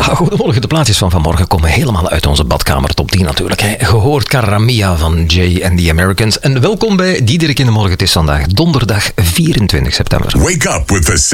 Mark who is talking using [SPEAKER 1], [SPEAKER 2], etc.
[SPEAKER 1] Goedemorgen, de plaatjes van vanmorgen komen helemaal uit onze badkamer top 10 natuurlijk. Hè. Gehoord Caramia van Jay and the Americans. En welkom bij Diederik in de Morgen. Het is vandaag donderdag 24 september.
[SPEAKER 2] Wake up with the